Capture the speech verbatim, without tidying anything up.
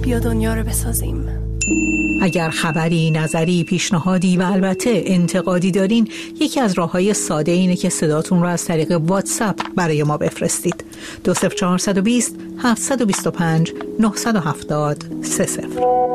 بیا دنیا رو بسازیم. اگر خبری، نظری، پیشنهادی و البته انتقادی دارین، یکی از راه‌های ساده اینه که صداتون رو از طریق واتساپ برای ما بفرستید. دو صفر چهار دو صفر هفت دو پنج نه هفت صفر سه صفر.